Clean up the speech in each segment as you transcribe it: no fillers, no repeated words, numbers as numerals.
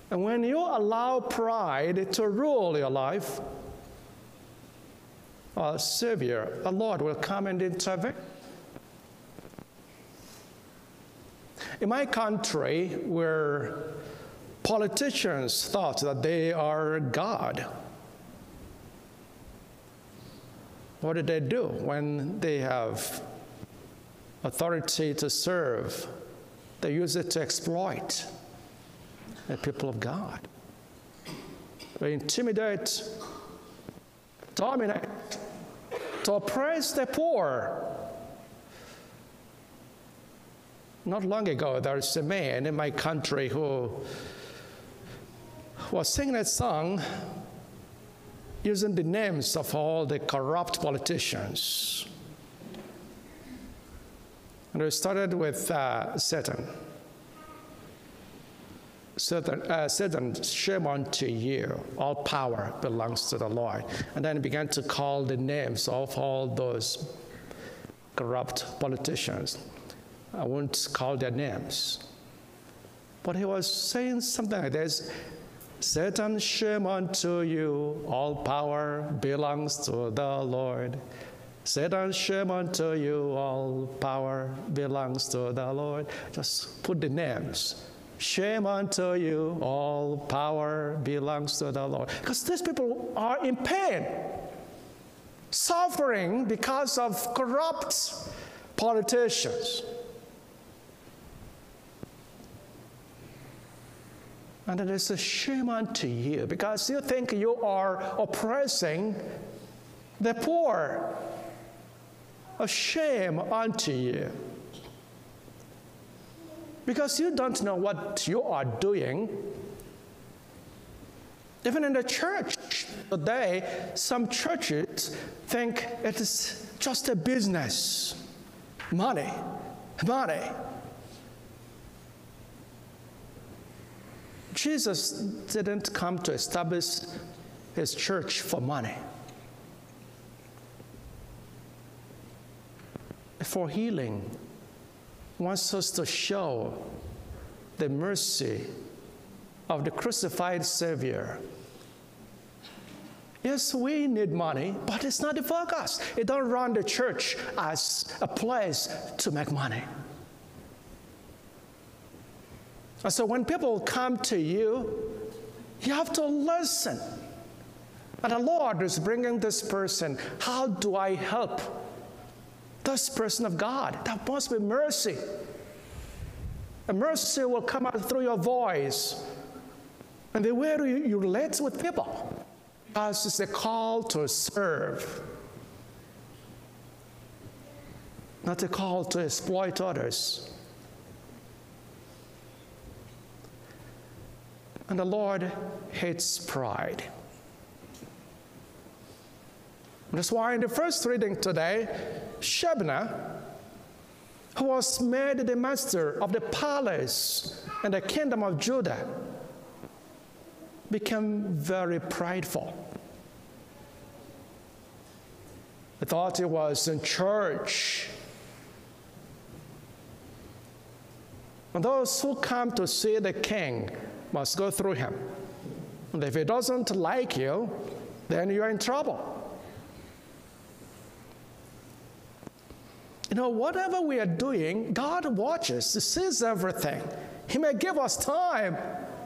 And when you allow pride to rule your life, our Savior, the Lord, will come and intervene. In my country, where politicians thought that they are God, what did they do when they have authority to serve? They use it to exploit the people of God. They intimidate, dominate, to oppress the poor. Not long ago, there was a man in my country who was singing a song using the names of all the corrupt politicians. And we started with Satan. Satan, shame unto you, all power belongs to the Lord. And then he began to call the names of all those corrupt politicians. I won't call their names. But he was saying something like this: Satan, shame unto you, all power belongs to the Lord. Satan, shame unto you, all power belongs to the Lord. Just put the names. Shame unto you, all power belongs to the Lord. Because these people are in pain, suffering because of corrupt politicians. And it is a shame unto you because you think you are oppressing the poor. A shame unto you. Because you don't know what you are doing. Even in the church today, some churches think it is just a business. Money, money. Jesus didn't come to establish his church for money. For healing. He wants us to show the mercy of the crucified Savior. Yes, we need money, but it's not the focus. It don't run the church as a place to make money. And so when people come to you, you have to listen. And the Lord is bringing this person. How do I help this person of God? That must be mercy. And mercy will come out through your voice. And the way you relate with people. Because it's a call to serve. Not a call to exploit others. And the Lord hates pride. That's why in the first reading today, Shebna, who was made the master of the palace and the kingdom of Judah, became very prideful. He thought he was in charge. And those who come to see the king must go through him. And if he doesn't like you, then you're in trouble. You know, whatever we are doing, God watches, He sees everything. He may give us time.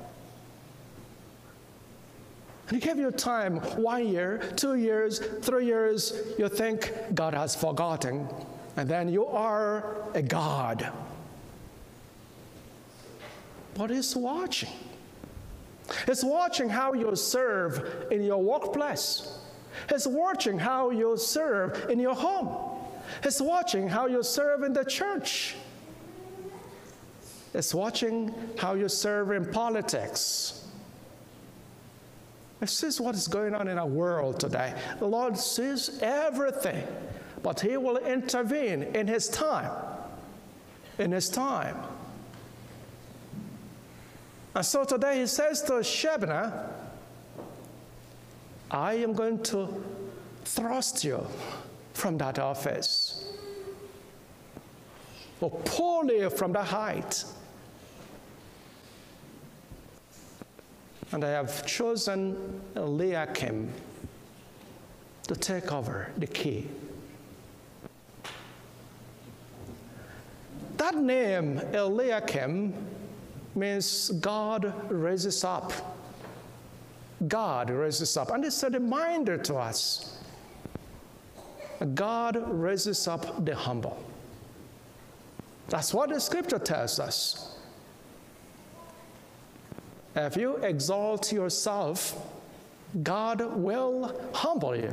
And He gave you time, 1 year, 2 years, 3 years, you think God has forgotten, and then you are a God. But He's watching. He's watching how you serve in your workplace. He's watching how you serve in your home. He's watching how you serve in the church. He's watching how you serve in politics. This is what is going on in our world today. The Lord sees everything, but He will intervene in His time. In His time. And so today He says to Shebna, I am going to thrust you from that office, or pull you from the height. And I have chosen Eliakim to take over the key. That name, Eliakim, means God raises up. God raises up. And it's a reminder to us. God raises up the humble. That's what the scripture tells us. If you exalt yourself, God will humble you.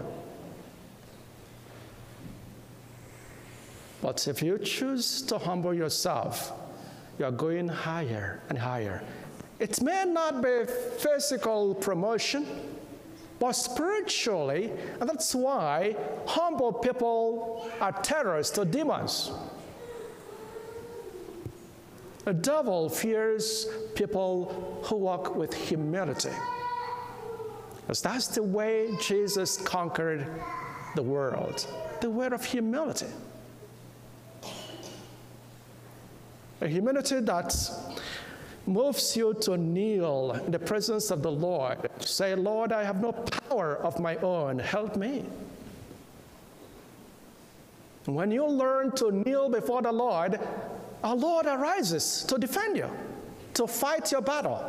But if you choose to humble yourself, you are going higher and higher. It may not be physical promotion, but spiritually, and that's why humble people are terrors to demons. The devil fears people who walk with humility, because that's the way Jesus conquered the world, the way of humility. A humility that moves you to kneel in the presence of the Lord. Say, Lord, I have no power of my own. Help me. When you learn to kneel before the Lord, our Lord arises to defend you, to fight your battle.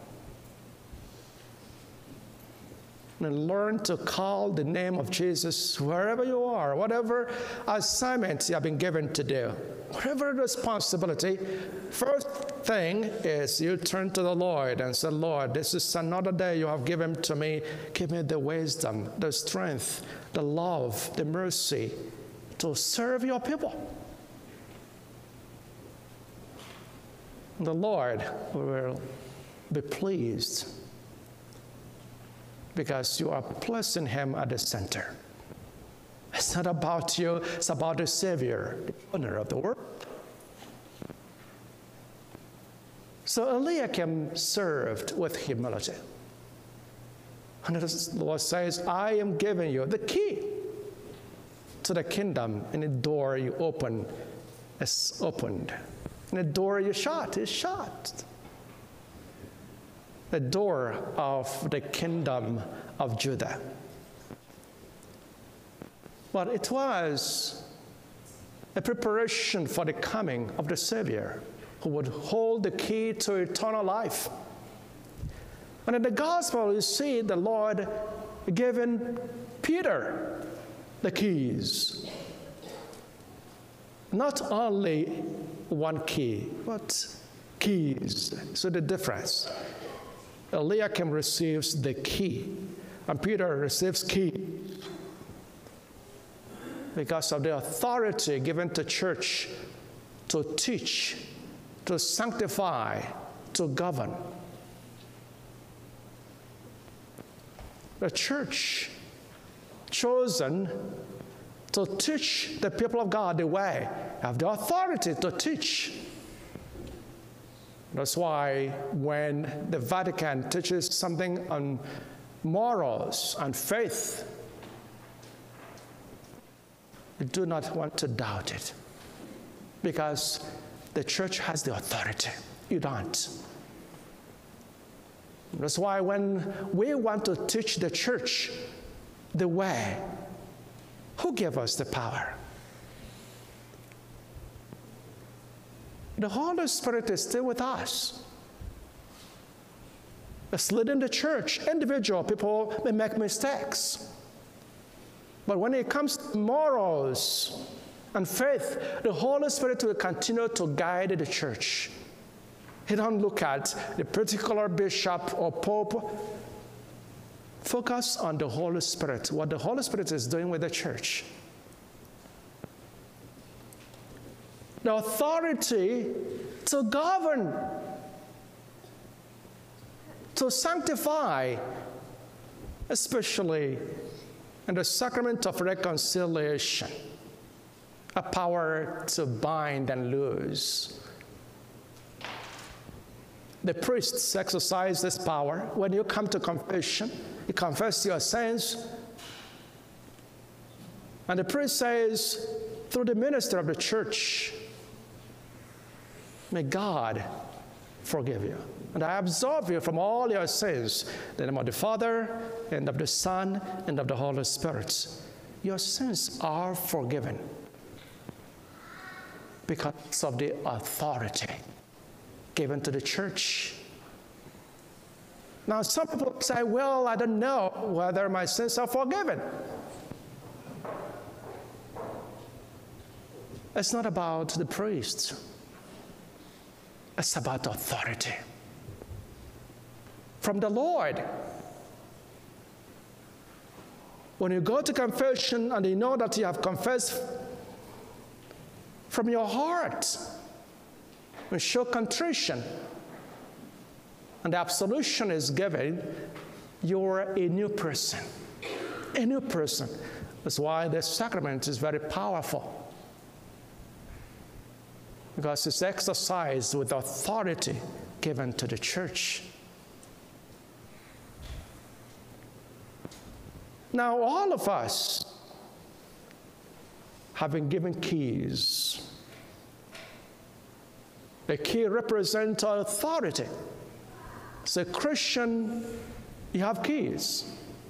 And learn to call the name of Jesus wherever you are, whatever assignment you have been given to do, whatever responsibility. First thing is you turn to the Lord and say, Lord, this is another day you have given to me. Give me the wisdom, the strength, the love, the mercy to serve your people. The Lord will be pleased because you are placing him at the center. It's not about you, it's about the Savior, the owner of the world. So Eliakim served with humility. And the Lord says, I am giving you the key to the kingdom, and the door you open is opened. And the door you shut is shut. The door of the kingdom of Judah. But it was a preparation for the coming of the Savior who would hold the key to eternal life. And in the gospel, you see the Lord giving Peter the keys. Not only one key, but keys. So the difference. Eliakim receives the key, and Peter receives key because of the authority given to church to teach, to sanctify, to govern. The church chosen to teach the people of God the way, have the authority to teach. That's why when the Vatican teaches something on morals and faith, you do not want to doubt it, because the church has the authority. You don't. That's why when we want to teach the church the way, who gave us the power? The Holy Spirit is still with us. It's leading the church. Individual people may make mistakes. But when it comes to morals and faith, the Holy Spirit will continue to guide the church. He don't look at the particular bishop or pope. Focus on the Holy Spirit, what the Holy Spirit is doing with the church. The authority to govern, to sanctify, especially in the sacrament of reconciliation, a power to bind and loose. The priests exercise this power. When you come to confession, you confess your sins, and the priest says, through the minister of the church, may God forgive you. And I absolve you from all your sins. In the name of the Father, and of the Son, and of the Holy Spirit. Your sins are forgiven because of the authority given to the church. Now, some people say, well, I don't know whether my sins are forgiven. It's not about the priest. It's about authority from the Lord. When you go to confession and you know that you have confessed from your heart, you show contrition, and the absolution is given, you're a new person. A new person. That's why the sacrament is very powerful, because it's exercised with authority given to the church. Now, all of us have been given keys. The key represents authority. As a Christian, you have keys.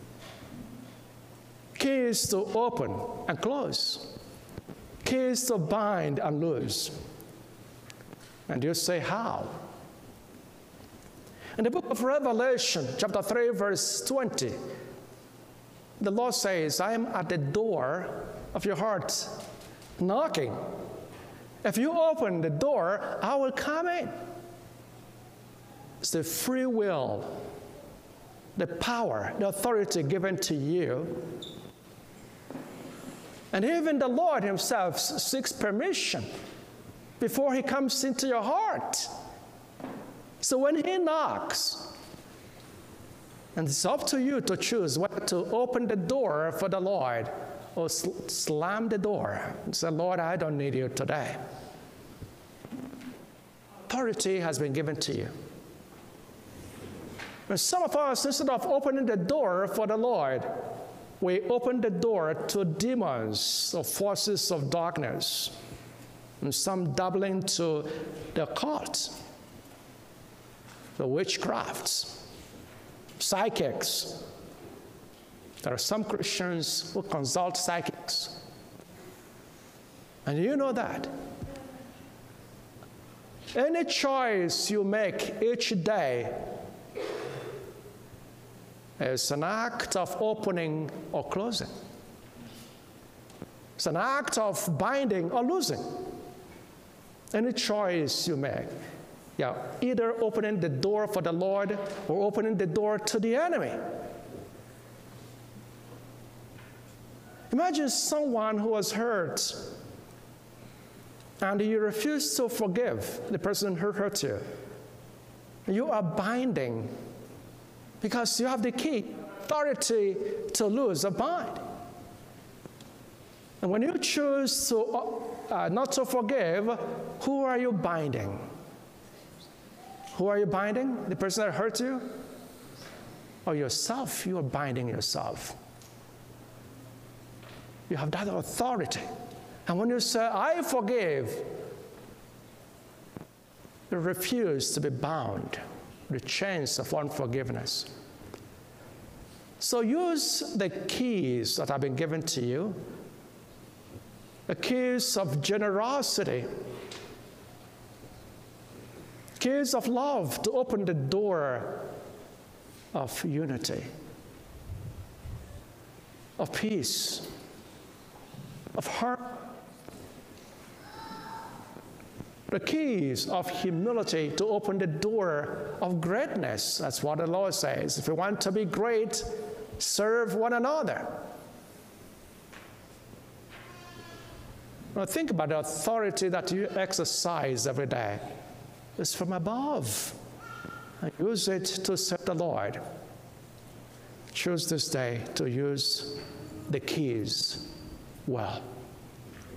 Keys to open and close. Keys to bind and loose. And you say, how? In the book of Revelation, chapter 3, verse 20, the Lord says, I am at the door of your heart, knocking. If you open the door, I will come in. It's the free will, the power, the authority given to you. And even the Lord himself seeks permission before he comes into your heart. So when he knocks, and it's up to you to choose whether to open the door for the Lord or slam the door and say, Lord, I don't need you today. Authority has been given to you. And some of us, instead of opening the door for the Lord, we open the door to demons or forces of darkness, and some dabbling to the occult, the witchcrafts, psychics. There are some Christians who consult psychics. And you know that. Any choice you make each day is an act of opening or closing. It's an act of binding or losing. Any choice you make. Yeah, either opening the door for the Lord or opening the door to the enemy. Imagine someone who was hurt and you refuse to forgive the person who hurt you. You are binding because you have the key, authority to lose or bind. And when you choose to not to forgive, who are you binding? Who are you binding? The person that hurt you? Or yourself? You are binding yourself. You have that authority. And when you say, I forgive, you refuse to be bound with the chains of unforgiveness. So use the keys that have been given to you, the keys of generosity, keys of love to open the door of unity, of peace, of harmony. The keys of humility to open the door of greatness. That's what the Lord says. If you want to be great, serve one another. Now think about the authority that you exercise every day. It's from above. And use it to serve the Lord. Choose this day to use the keys well.